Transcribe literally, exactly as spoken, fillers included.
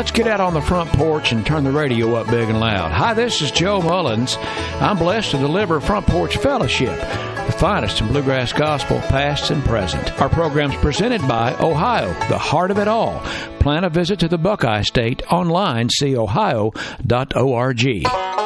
let's get out on the front porch and turn the radio up big and loud. Hi, this is Joe Mullins. I'm blessed to deliver Front Porch Fellowship, the finest in bluegrass gospel, past and present. Our program's presented by Ohio, the heart of it all. Plan a visit to the Buckeye State online, see ohio dot org.